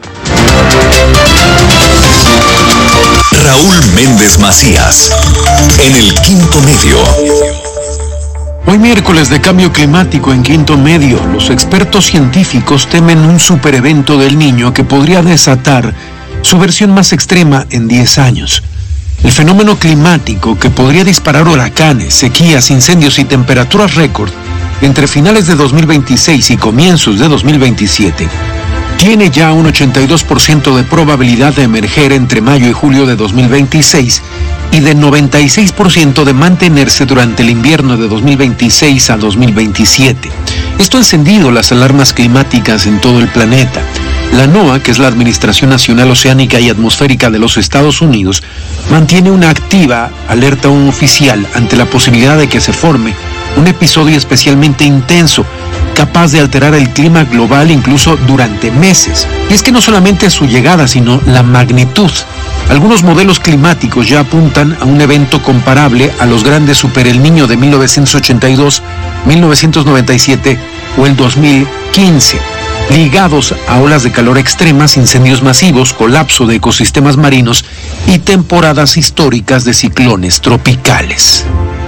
Raúl Méndez Macías, en el Quinto Medio. Hoy miércoles de cambio climático en Quinto Medio, los expertos científicos temen un superevento del Niño que podría desatar su versión más extrema en diez años. El fenómeno climático que podría disparar huracanes, sequías, incendios y temperaturas récord entre finales de dos mil veintiséis y comienzos de dos mil veintisiete tiene ya un ochenta y dos por ciento de probabilidad de emerger entre mayo y julio de dos mil veintiséis y de noventa y seis por ciento de mantenerse durante el invierno de dos mil veintiséis a dos mil veintisiete. Esto ha encendido las alarmas climáticas en todo el planeta. La NOAA, que es la Administración Nacional Oceánica y Atmosférica de los Estados Unidos, mantiene una activa alerta oficial ante la posibilidad de que se forme un episodio especialmente intenso, capaz de alterar el clima global incluso durante meses. Y es que no solamente su llegada, sino la magnitud. Algunos modelos climáticos ya apuntan a un evento comparable a los grandes Super El Niño de mil novecientos ochenta y dos, mil novecientos noventa y siete o el dos mil quince, ligados a olas de calor extremas, incendios masivos, colapso de ecosistemas marinos y temporadas históricas de ciclones tropicales.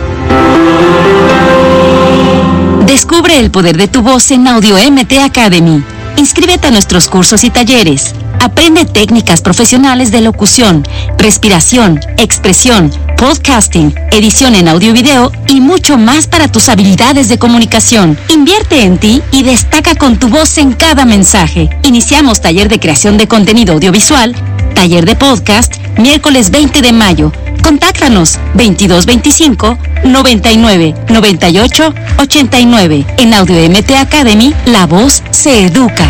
Descubre el poder de tu voz en Audio M T Academy. Inscríbete a nuestros cursos y talleres. Aprende técnicas profesionales de locución, respiración, expresión, podcasting, edición en audio y video y mucho más para tus habilidades de comunicación. Invierte en ti y destaca con tu voz en cada mensaje. Iniciamos taller de creación de contenido audiovisual, taller de podcast, miércoles veinte de mayo. Contáctanos veintidós veinticinco, noventa y nueve, noventa y ocho, ochenta y nueve. En Audio M T Academy, la voz se educa.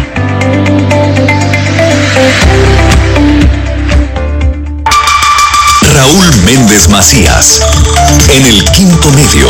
Raúl Méndez Macías, en el Quinto Medio.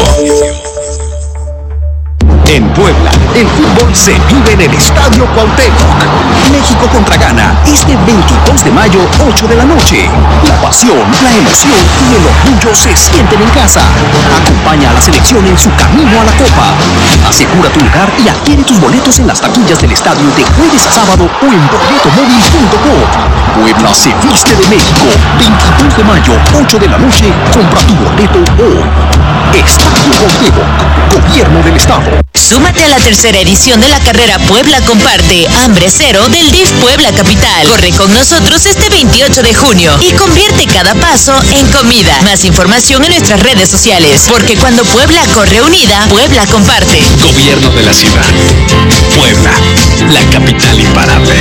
En Puebla, el fútbol se vive en el Estadio Cuauhtémoc. México contra Ghana, este veintidós de mayo, ocho de la noche. La pasión, la emoción y el orgullo se sienten en casa. Acompaña a la selección en su camino a la Copa. Asegura tu lugar y adquiere tus boletos en las taquillas del estadio de jueves a sábado o en boletomóvil punto com. Puebla se viste de México. veintidós de mayo, ocho de la noche. Compra tu boleto hoy. Estadio Cuauhtémoc, Gobierno del Estado. Súmate a la tercera edición de la carrera Puebla Comparte Hambre Cero del D I F Puebla Capital. Corre con nosotros este veintiocho de junio y convierte cada paso en comida. Más información en nuestras redes sociales, porque cuando Puebla corre unida, Puebla comparte. Gobierno de la ciudad. Puebla, la capital imparable.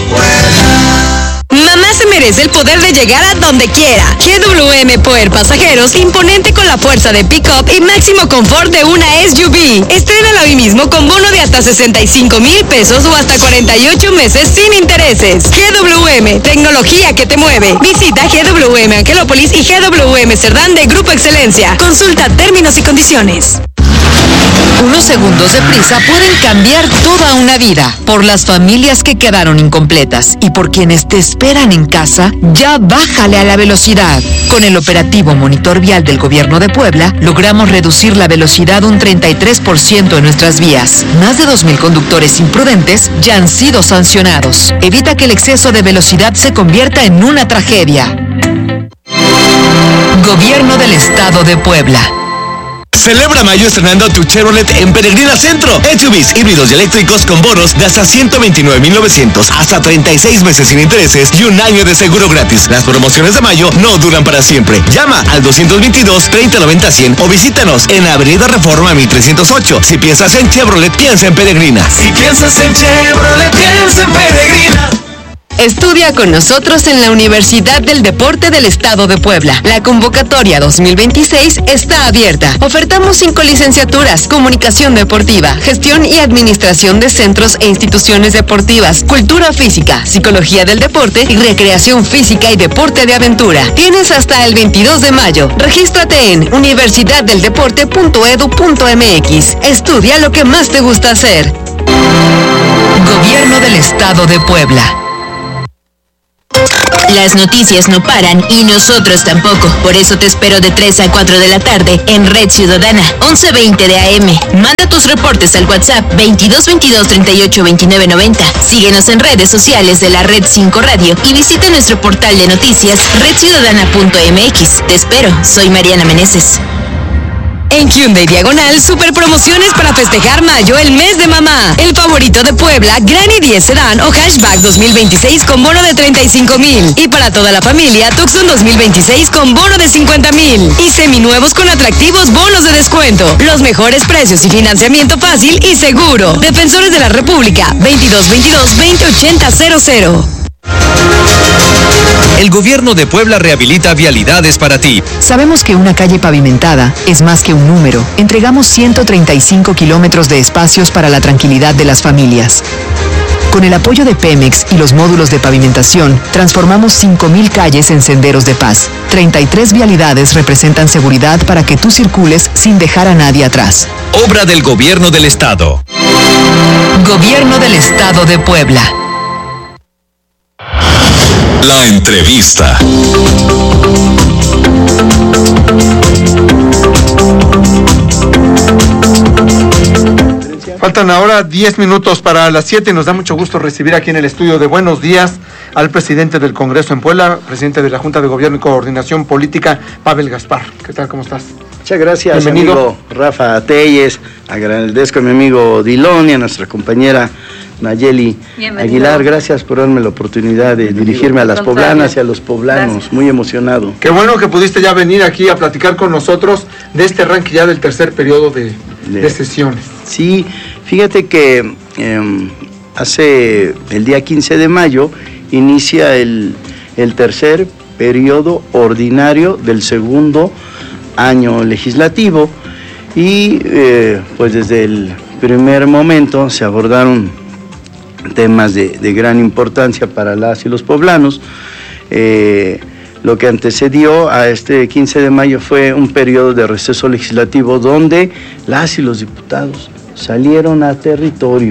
Mamá se merece el poder de llegar a donde quiera. G W M Power Pasajeros, imponente con la fuerza de pick-up y máximo confort de una S U V. Estrénala hoy mismo con bono de hasta sesenta y cinco mil pesos o hasta cuarenta y ocho meses sin intereses. G W M, tecnología que te mueve. Visita G W M Angelópolis y G W M Cerdán de Grupo Excelencia. Consulta términos y condiciones. Unos segundos de prisa pueden cambiar toda una vida. Por las familias que quedaron incompletas y por quienes te esperan en casa, ya bájale a la velocidad. Con el operativo Monitor Vial del Gobierno de Puebla, logramos reducir la velocidad un treinta y tres por ciento en nuestras vías. Más de dos mil conductores imprudentes ya han sido sancionados. Evita que el exceso de velocidad se convierta en una tragedia. Gobierno del Estado de Puebla. Celebra mayo estrenando tu Chevrolet en Peregrina Centro. S U Vs híbridos y eléctricos con bonos de hasta ciento veintinueve mil novecientos, hasta treinta y seis meses sin intereses y un año de seguro gratis. Las promociones de mayo no duran para siempre. Llama al doscientos veintidós, treinta noventa, cien o visítanos en Avenida Reforma mil trescientos ocho. Si piensas en Chevrolet, piensa en Peregrina. Si piensas en Chevrolet, piensa en Peregrina. Estudia con nosotros en la Universidad del Deporte del Estado de Puebla. La convocatoria dos mil veintiséis está abierta. Ofertamos cinco licenciaturas: comunicación deportiva, gestión y administración de centros e instituciones deportivas, cultura física, psicología del deporte y recreación física y deporte de aventura. Tienes hasta el veintidós de mayo. Regístrate en universidad del deporte punto edu punto m x. Estudia lo que más te gusta hacer. Gobierno del Estado de Puebla. Las noticias no paran y nosotros tampoco. Por eso te espero de tres a cuatro de la tarde en Red Ciudadana, once veinte de A M. Manda tus reportes al WhatsApp veintidós veintidós treinta y ocho veintinueve noventa. Síguenos en redes sociales de la Red cinco Radio y visita nuestro portal de noticias red ciudadana punto m x. Te espero, soy Mariana Meneses. En Hyundai Diagonal, super promociones para festejar mayo, el mes de mamá. El favorito de Puebla, Granny diez Sedán o Hatchback dos mil veintiséis con bono de treinta y cinco mil. Y para toda la familia, Tucson dos mil veintiséis con bono de cincuenta mil. Y seminuevos con atractivos bonos de descuento. Los mejores precios y financiamiento fácil y seguro. Defensores de la República, veintidós veintidós veinte ochenta cero cero. El gobierno de Puebla rehabilita vialidades para ti. Sabemos que una calle pavimentada es más que un número. Entregamos ciento treinta y cinco kilómetros de espacios para la tranquilidad de las familias. Con el apoyo de Pemex y los módulos de pavimentación, transformamos cinco mil calles en senderos de paz. treinta y tres vialidades representan seguridad para que tú circules sin dejar a nadie atrás. Obra del Gobierno del Estado. Gobierno del Estado de Puebla. La entrevista. Faltan ahora diez minutos para las siete y nos da mucho gusto recibir aquí en el estudio de Buenos Días al presidente del Congreso en Puebla, presidente de la Junta de Gobierno y Coordinación Política, Pavel Gaspar. ¿Qué tal? ¿Cómo estás? Muchas gracias, Bienvenido. amigo Rafa Telles. Agradezco a mi amigo Dilón y a nuestra compañera Nayeli Bienvenido. Aguilar. Gracias por darme la oportunidad de dirigirme a las poblanas y a los poblanos. Gracias. Muy emocionado. Qué bueno que pudiste ya venir aquí a platicar con nosotros de este arranque ya del tercer periodo de, de, de sesiones. Sí, fíjate que eh, hace el día quince de mayo inicia el, el tercer periodo ordinario del segundo año legislativo y eh, pues desde el primer momento se abordaron temas de, de gran importancia para las y los poblanos. Eh, lo que antecedió a este quince de mayo fue un periodo de receso legislativo donde las y los diputados salieron a territorio.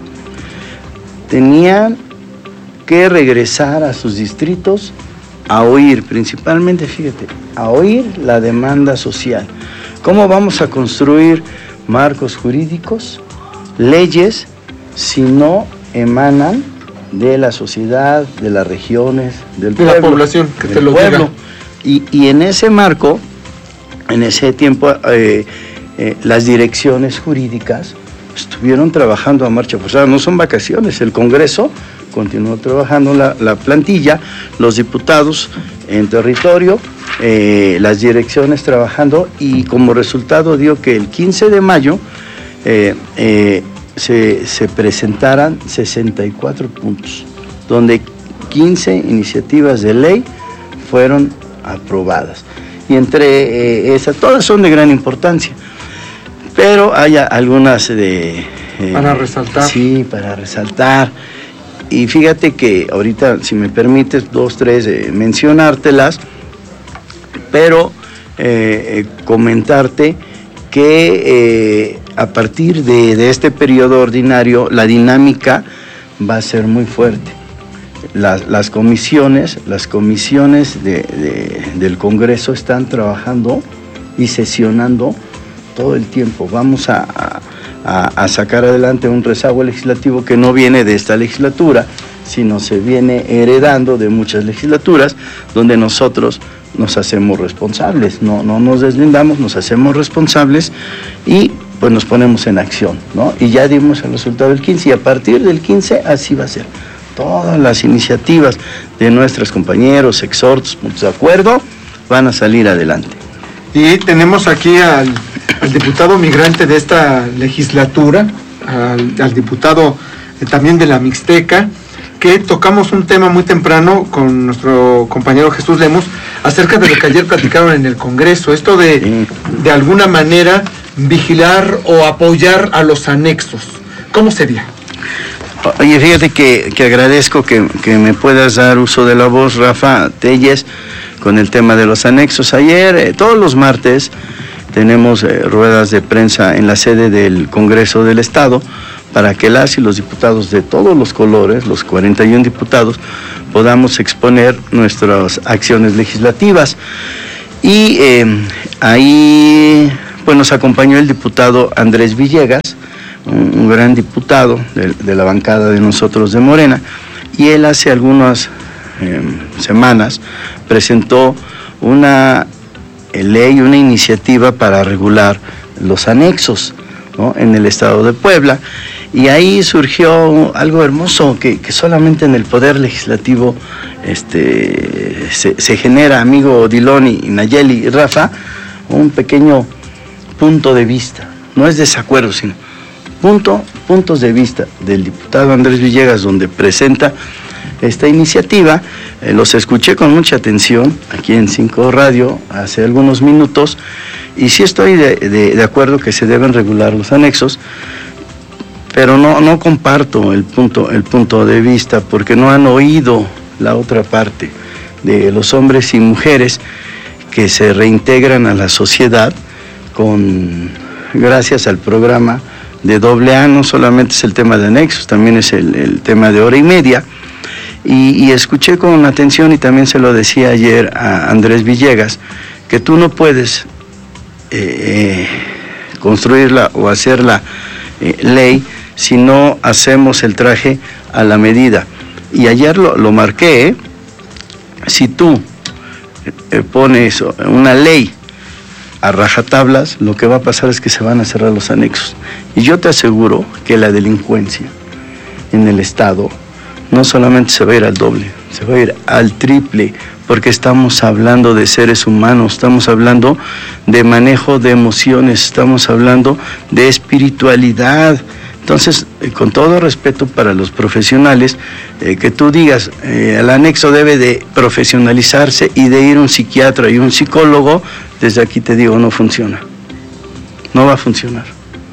Tenían que regresar a sus distritos a oír, principalmente, fíjate, a oír la demanda social. ¿Cómo vamos a construir marcos jurídicos, leyes, si no emanan de la sociedad, de las regiones, del de pueblo, la población que del te lo pueblo? diga. Y, y en ese marco, en ese tiempo, eh, eh, las direcciones jurídicas estuvieron trabajando a marcha forzada. No son vacaciones, el Congreso continuó trabajando la, la plantilla, los diputados en territorio, eh, las direcciones trabajando, y como resultado dio que el quince de mayo eh, eh, se, se presentaran sesenta y cuatro puntos, donde quince iniciativas de ley fueron aprobadas. Y entre eh, esas, todas son de gran importancia, pero hay algunas de... Eh, para resaltar. Sí, para resaltar. Y fíjate que ahorita, si me permites, dos, tres, eh, mencionártelas, pero eh, eh, comentarte que eh, a partir de, de este periodo ordinario la dinámica va a ser muy fuerte. Las, las comisiones, las comisiones de, de, del Congreso están trabajando y sesionando todo el tiempo. Vamos a, a, a sacar adelante un rezago legislativo que no viene de esta legislatura, sino se viene heredando de muchas legislaturas, donde nosotros nos hacemos responsables, no, no nos deslindamos, nos hacemos responsables y pues nos ponemos en acción, ¿no? Y ya dimos el resultado del quince, y a partir del quince así va a ser. Todas las iniciativas de nuestros compañeros, exhortos, puntos de acuerdo, van a salir adelante. Y tenemos aquí al, al diputado migrante de esta legislatura, al, al diputado eh, también de la Mixteca, que tocamos un tema muy temprano con nuestro compañero Jesús Lemos acerca de lo que ayer platicaron en el Congreso, esto de, de alguna manera, vigilar o apoyar a los anexos. ¿Cómo sería? Oye, fíjate que, que agradezco que, que me puedas dar uso de la voz, Rafa Telles, con el tema de los anexos. Ayer, eh, todos los martes, tenemos eh, ruedas de prensa en la sede del Congreso del Estado para que las y los diputados de todos los colores, los cuarenta y uno diputados, podamos exponer nuestras acciones legislativas. Y eh, ahí pues, nos acompañó el diputado Andrés Villegas, un, un gran diputado de, de la bancada de nosotros de Morena, y él hace algunas eh, semanas presentó una ley, una iniciativa para regular los anexos, ¿no?, en el estado de Puebla, y ahí surgió algo hermoso que, que solamente en el Poder Legislativo este, se, se genera, amigo Diloni, Nayeli y Rafa, un pequeño punto de vista, no es desacuerdo, sino punto, puntos de vista del diputado Andrés Villegas, donde presenta esta iniciativa. Eh, los escuché con mucha atención aquí en Cinco Radio hace algunos minutos, y sí estoy de, de, de acuerdo que se deben regular los anexos, pero no, no comparto el punto, el punto de vista, porque no han oído la otra parte de los hombres y mujeres que se reintegran a la sociedad con, gracias al programa de doble A. No solamente es el tema de anexos, también es el, el tema de hora y media. Y, y escuché con atención, y también se lo decía ayer a Andrés Villegas, que tú no puedes eh, construirla o hacerla eh, ley si no hacemos el traje a la medida. Y ayer lo, lo marqué, ¿eh? Si tú eh, pones una ley a rajatablas, lo que va a pasar es que se van a cerrar los anexos. Y yo te aseguro que la delincuencia en el Estado no solamente se va a ir al doble, se va a ir al triple, porque estamos hablando de seres humanos, estamos hablando de manejo de emociones, estamos hablando de espiritualidad. Entonces, eh, con todo respeto para los profesionales, eh, que tú digas, eh, el anexo debe de profesionalizarse y de ir un psiquiatra y un psicólogo, desde aquí te digo, no funciona. No va a funcionar.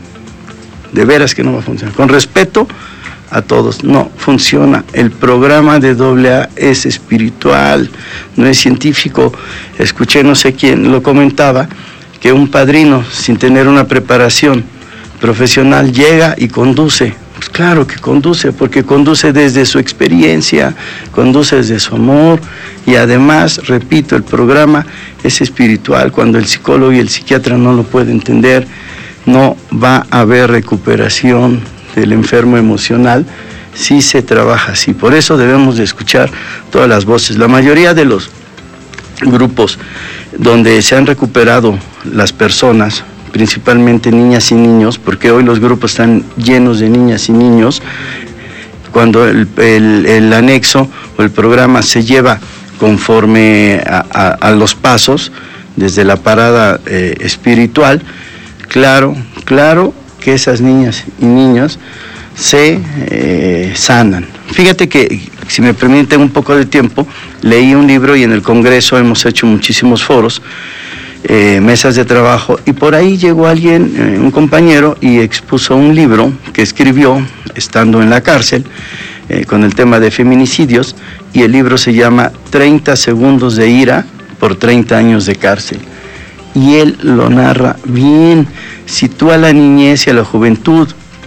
De veras que no va a funcionar. Con respeto a todos, no funciona. El programa de doble A es espiritual, no es científico. Escuché, no sé quién lo comentaba, que un padrino sin tener una preparación profesional llega y conduce. Pues claro que conduce, porque conduce desde su experiencia, conduce desde su amor, y además, repito, el programa es espiritual. Cuando el psicólogo y el psiquiatra no lo pueden entender, no va a haber recuperación del enfermo emocional si se trabaja así. Por eso debemos de escuchar todas las voces. La mayoría de los grupos donde se han recuperado las personas, principalmente niñas y niños, porque hoy los grupos están llenos de niñas y niños, cuando el, el, el anexo o el programa se lleva conforme a, a, a los pasos, desde la parada eh, espiritual, claro, claro que esas niñas y niños se eh, sanan. Fíjate que, si me permiten un poco de tiempo, leí un libro, y en el Congreso hemos hecho muchísimos foros, Eh, mesas de trabajo, y por ahí llegó alguien, eh, un compañero, y expuso un libro que escribió estando en la cárcel eh, con el tema de feminicidios, y el libro se llama treinta segundos de ira por treinta años de cárcel, y él lo narra bien. Si tú a la niñez y a la juventud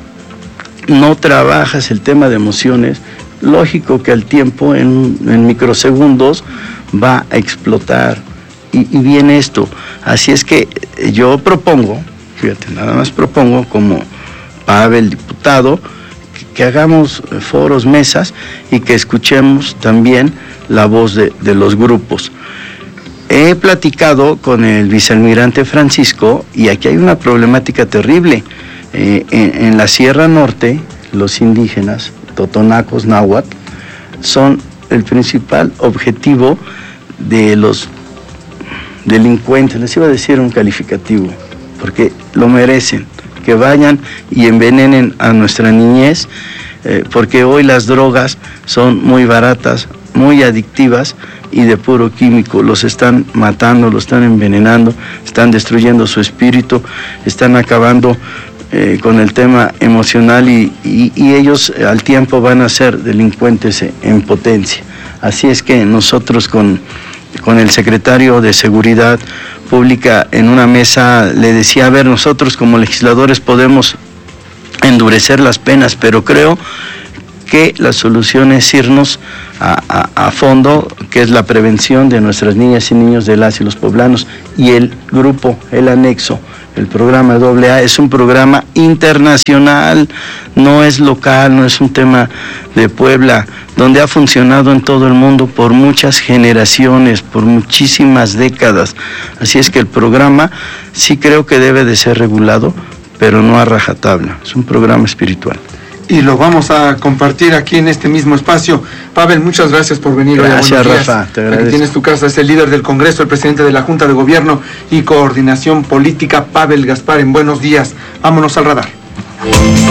no trabajas el tema de emociones, lógico que al tiempo, en, en microsegundos, va a explotar. Y, y viene esto. Así es que yo propongo, fíjate, nada más propongo, como Pavel, diputado, que, que hagamos foros, mesas, y que escuchemos también la voz de, de los grupos. He platicado con el vicealmirante Francisco, y aquí hay una problemática terrible. Eh, en, en la Sierra Norte, los indígenas, totonacos, náhuatl, son el principal objetivo de los delincuentes. Les iba a decir un calificativo, porque lo merecen, que vayan y envenenen a nuestra niñez eh, porque hoy las drogas son muy baratas, muy adictivas y de puro químico. Los están matando, los están envenenando, están destruyendo su espíritu, están acabando eh, con el tema emocional y, y, y ellos eh, al tiempo van a ser delincuentes en potencia. Así es que nosotros con, con el secretario de Seguridad Pública en una mesa le decía, a ver, nosotros como legisladores podemos endurecer las penas, pero creo que la solución es irnos a, a, a fondo, que es la prevención de nuestras niñas y niños de las y los poblanos, y el grupo, el anexo, el programa doble A es un programa internacional, no es local, no es un tema de Puebla, donde ha funcionado en todo el mundo por muchas generaciones, por muchísimas décadas. Así es que el programa sí creo que debe de ser regulado, pero no a rajatabla, es un programa espiritual. Y lo vamos a compartir aquí en este mismo espacio. Pavel, muchas gracias por venir. Gracias, Rafa, te agradezco. Aquí tienes tu casa, es el líder del Congreso, el presidente de la Junta de Gobierno y Coordinación Política, Pavel Gaspar, en Buenos Días. Vámonos al radar.